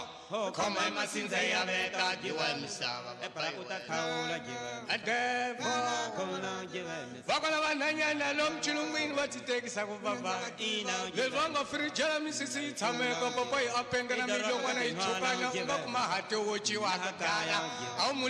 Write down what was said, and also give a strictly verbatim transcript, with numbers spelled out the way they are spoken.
ho khoma emasinza yabeka jiwa misava adevo vakola vanhanyana lomchilungwini vatsitekisa kuvava lezwanga firijela misisi yitshameka papa yi apengela milongwana yi tshukanya u nga kuma hate wo ciwa kakaya